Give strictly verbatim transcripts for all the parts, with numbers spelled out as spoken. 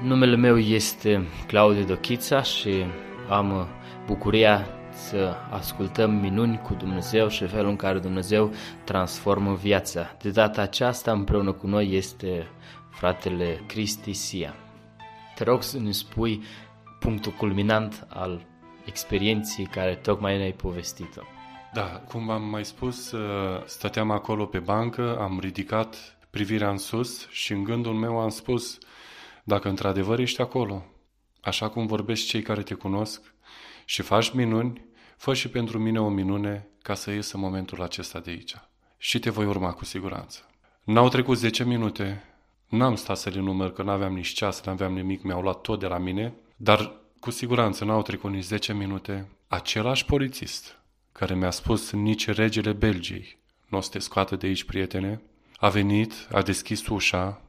Numele meu este Claudiu Dochița și am bucuria să ascultăm minuni cu Dumnezeu și felul în care Dumnezeu transformă viața. De data aceasta împreună cu noi este fratele Cristi Sia. Te rog să ne spui punctul culminant al experienței care tocmai ne-ai povestit-o. Da, cum am mai spus, stăteam acolo pe bancă, am ridicat privirea în sus și în gândul meu am spus: dacă într-adevăr ești acolo, așa cum vorbesc cei care te cunosc și faci minuni, fă și pentru mine o minune ca să ies în momentul acesta de aici. Și te voi urma cu siguranță. N-au trecut zece minute, n-am stat să le număr, că n-aveam nici ceas, n-aveam nimic, mi-au luat tot de la mine, dar cu siguranță n-au trecut nici zece minute. Același polițist care mi-a spus: nici regele Belgiei nu o să te scoată de aici, prietene, a venit, a deschis ușa.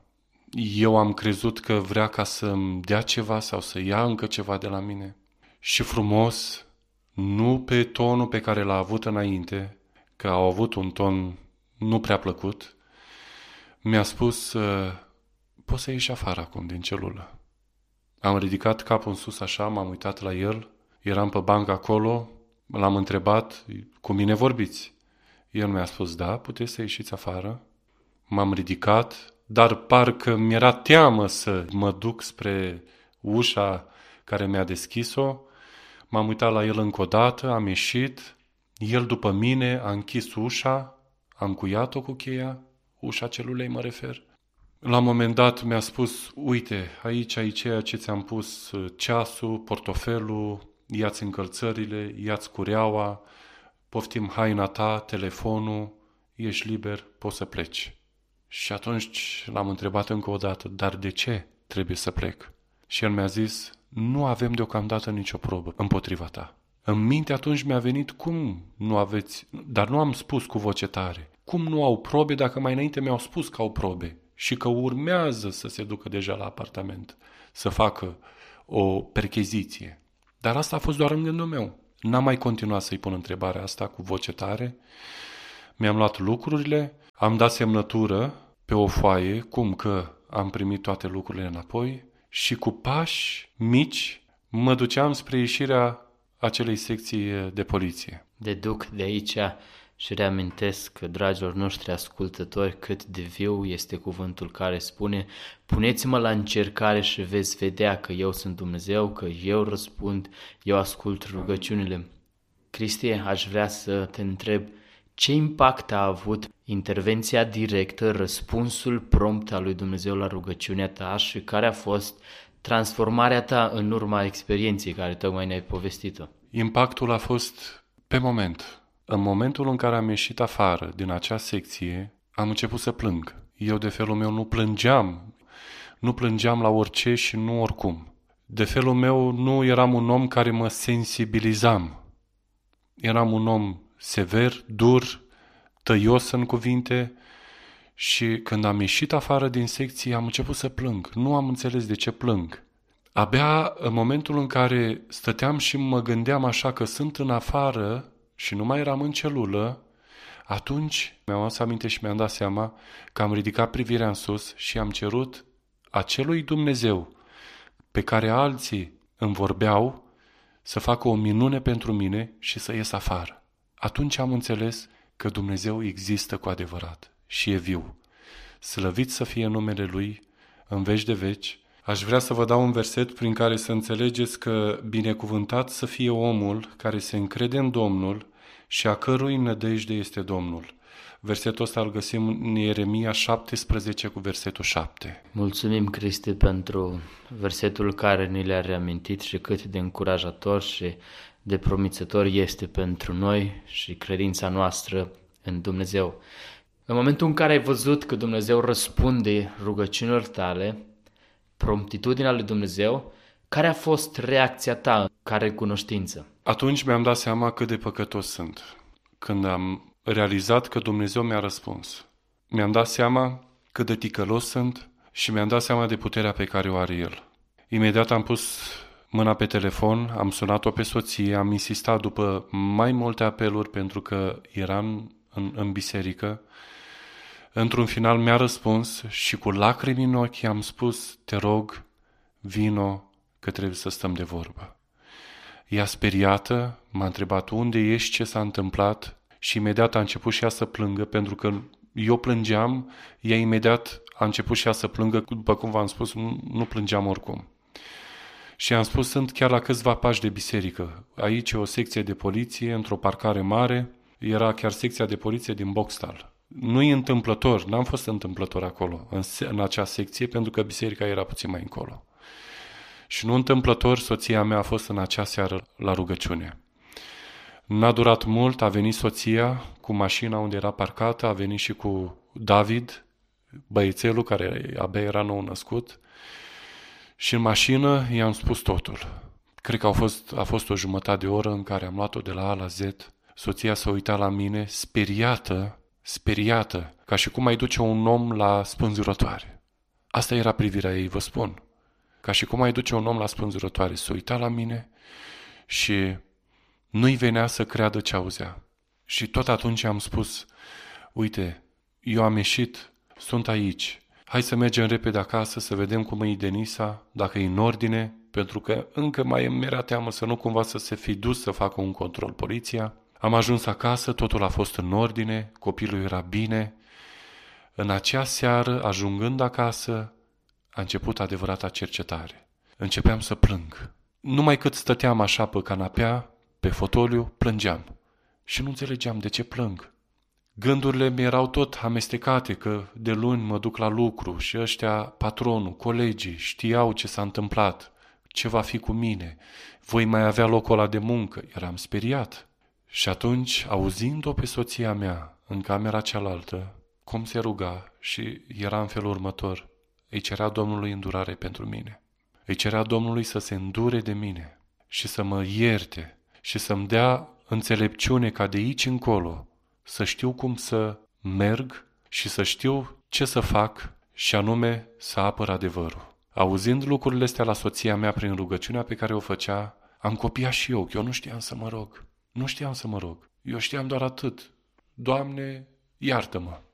Eu am crezut că vrea ca să-mi dea ceva sau să ia încă ceva de la mine. Și frumos, nu pe tonul pe care l-a avut înainte, că au avut un ton nu prea plăcut, mi-a spus: poți să ieși afară acum din celulă. Am ridicat capul în sus așa, m-am uitat la el, eram pe bancă acolo, l-am întrebat: cu mine vorbiți? El mi-a spus: da, puteți să ieșiți afară. M-am ridicat, dar parcă mi-era teamă să mă duc spre ușa care mi-a deschis-o. M-am uitat la el încă o dată, am ieșit, el după mine a închis ușa, am încuiat-o cu cheia, ușa celulei mă refer. La un moment dat mi-a spus: uite, aici ai ceea ce ți-am pus, ceasul, portofelul, ia-ți încălțările, ia-ți cureaua, poftim haina ta, telefonul, ești liber, poți să pleci. Și atunci l-am întrebat încă o dată: dar de ce trebuie să plec? Și el mi-a zis: nu avem deocamdată nicio probă împotriva ta. În minte atunci mi-a venit: cum nu aveți, dar nu am spus cu voce tare, cum nu au probe dacă mai înainte mi-au spus că au probe și că urmează să se ducă deja la apartament, să facă o percheziție. Dar asta a fost doar în gândul meu. N-am mai continuat să-i pun întrebarea asta cu voce tare. Mi-am luat lucrurile, am dat semnătură pe o foaie, cum că am primit toate lucrurile înapoi, și cu pași mici mă duceam spre ieșirea acelei secții de poliție. Deduc de aici și reamintesc, dragilor noștri ascultători, cât de viu este cuvântul care spune: puneți-mă la încercare și veți vedea că eu sunt Dumnezeu, că eu răspund, eu ascult rugăciunile. Cristi, aș vrea să te întreb: ce impact a avut intervenția directă, răspunsul prompt al lui Dumnezeu la rugăciunea ta și care a fost transformarea ta în urma experienței care tocmai ne-ai povestit-o? Impactul a fost pe moment. În momentul în care am ieșit afară din acea secție, am început să plâng. Eu, de felul meu, nu plângeam. Nu plângeam la orice și nu oricum. De felul meu, nu eram un om care mă sensibilizam. Eram un om sever, dur, tăios în cuvinte, și când am ieșit afară din secție am început să plâng. Nu am înțeles de ce plâng. Abia în momentul în care stăteam și mă gândeam așa că sunt în afară și nu mai eram în celulă, atunci mi-am adus aminte și mi-am dat seama că am ridicat privirea în sus și am cerut acelui Dumnezeu pe care alții îmi vorbeau să facă o minune pentru mine și să ies afară. Atunci am înțeles că Dumnezeu există cu adevărat și e viu. Slăvit să fie numele Lui în veci de veci. Aș vrea să vă dau un verset prin care să înțelegeți că binecuvântat să fie omul care se încrede în Domnul și a cărui nădejde este Domnul. Versetul ăsta îl găsim în Ieremia șaptesprezece cu versetul șapte. Mulțumim, Cristi, pentru versetul care ni le-a reamintit și cât de încurajator și de promițător este pentru noi și credința noastră în Dumnezeu. În momentul în care ai văzut că Dumnezeu răspunde rugăciunilor tale, promptitudinea lui Dumnezeu, care a fost reacția ta ca recunoștință? Atunci mi-am dat seama cât de păcătos sunt. Când am realizat că Dumnezeu mi-a răspuns, mi-am dat seama cât de ticălos sunt și mi-am dat seama de puterea pe care o are El. Imediat am pus mâna pe telefon, am sunat-o pe soție, am insistat după mai multe apeluri pentru că eram în, în biserică. Într-un final mi-a răspuns și cu lacrimi în ochi am spus: te rog, vino că trebuie să stăm de vorbă. Ea speriată m-a întrebat unde ești, ce s-a întâmplat și imediat a început și ea să plângă, pentru că eu plângeam, ea imediat a început și ea să plângă, după cum v-am spus, nu plângeam oricum. Și am spus, sunt chiar la câțiva pași de biserică. Aici e o secție de poliție, într-o parcare mare, era chiar secția de poliție din Boxtal. Nu-i întâmplător, n-am fost întâmplător acolo, în, în acea secție, pentru că biserica era puțin mai încolo. Și nu întâmplător, soția mea a fost în acea seară la rugăciune. N-a durat mult, a venit soția cu mașina unde era parcată, a venit și cu David, băiețelul care abia era nou născut, și în mașină i-am spus totul. Cred că a fost, a fost o jumătate de oră în care am luat-o de la A la Z. Soția s-a uitat la mine, speriată, speriată, ca și cum ai duce un om la spânzurătoare. Asta era privirea ei, vă spun. Ca și cum ai duce un om la spânzurătoare. S-a uitat la mine și nu-i venea să creadă ce auzea. Și tot atunci am spus, uite, eu am ieșit, sunt aici, hai să mergem repede acasă să vedem cum e Denisa, dacă e în ordine, pentru că încă mai îmi era teamă să nu cumva să se fi dus să facă un control poliția. Am ajuns acasă, totul a fost în ordine, copilul era bine. În acea seară, ajungând acasă, a început adevărata cercetare. Începeam să plâng. Numai cât stăteam așa pe canapea, pe fotoliu, plângeam. Și nu înțelegeam de ce plâng. Gândurile mi erau tot amestecate, că de luni mă duc la lucru și ăștia, patronul, colegii, știau ce s-a întâmplat, ce va fi cu mine, voi mai avea locul ăla de muncă. Eram speriat. Și atunci, auzind-o pe soția mea în camera cealaltă, cum se ruga și era în felul următor, îi cerea Domnului îndurare pentru mine. Îi cerea Domnului să se îndure de mine și să mă ierte și să-mi dea înțelepciune ca de aici încolo să știu cum să merg și să știu ce să fac și anume să apăr adevărul. Auzind lucrurile astea la soția mea prin rugăciunea pe care o făcea, am copiat și eu, că eu nu știam să mă rog. Nu știam să mă rog. Eu știam doar atât. Doamne, iartă-mă.